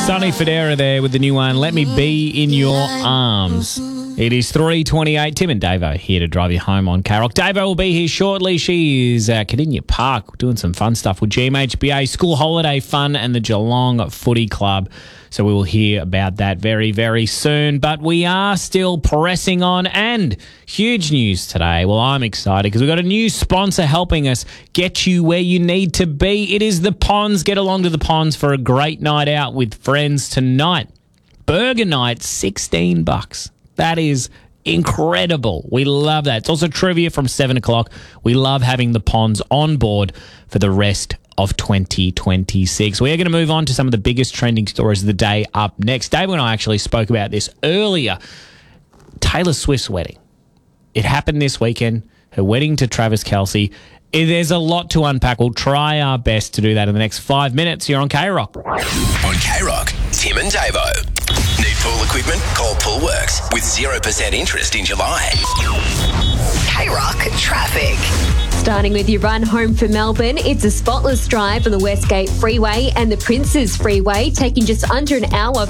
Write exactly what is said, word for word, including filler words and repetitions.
Sonny Fodera there with the new one, Let Me Be In Your Arms. It is three twenty-eight. Tim and Davo here to drive you home on K-Rock. Davo will be here shortly. She is at Cardinia Park doing some fun stuff with G M H B A, school holiday fun and the Geelong Footy Club. So we will hear about that very, very soon. But we are still pressing on, and huge news today. Well, I'm excited because we've got a new sponsor helping us get you where you need to be. It is the Ponds. Get along to the Ponds for a great night out with friends tonight. Burger night, sixteen bucks. That is incredible. We love that. It's also trivia from seven o'clock. We love having the Ponds on board for the rest of twenty twenty-six. We are going to move on to some of the biggest trending stories of the day up next. Dave and I actually spoke about this earlier. Taylor Swift's wedding. It happened this weekend. Her wedding to Travis Kelce. There's a lot to unpack. We'll try our best to do that in the next five minutes here on K-Rock. On K-Rock, Tim and Davo. Need pool equipment? Call Poolworks with zero percent interest in July. K-Rock traffic. Starting with your run home from Melbourne, it's a spotless drive on the Westgate Freeway and the Princes Freeway, taking just under an hour